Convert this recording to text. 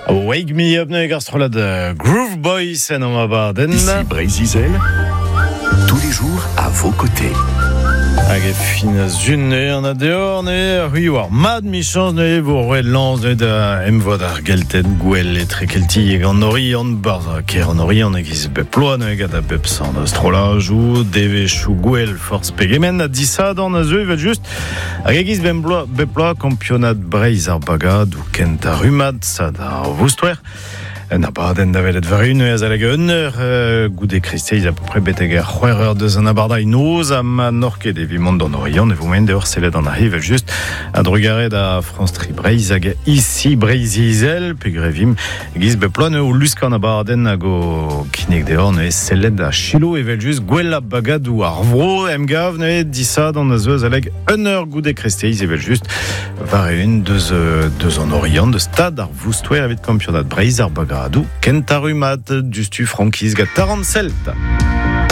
Wake me up na gastrolad Groove Boys en oma baden. Ici Brésil, tous les jours à vos côtés. Hag e fin zunne an a deor ne hui war mad michans ne vo roe lans ne da emvod ar gelten gwell e trekelti eg an ori an barza ker an ori an egiz beploa ne gada bep san astrolaj ou deve chou gwell force pegemen a disad an a zeu evel just hag egiz beploa kampionat Breizh ar bagad ou kent ar humad sad ar voustwer. Na baden da velet var une a zaleg goude kristeiz a peu près beteg ar c'hwereur deus an abardai noz a ma norket e vimont d'an orion e voumen deor selet an ahivel just a drugaret a France 3 Breizh hag ici Breizh-Izel pe grevim giz beploan o lusk an abarden hag o kinek deor ne selet a chilo evel just gwell a bagad ou ar vro emgav ne disad an a zeus aleg goude kristeiz evel just var une deus an orion de stad ar voustwer evit kampionat Breizh ar bagad ou kent ar humad justu frankiz ga 47.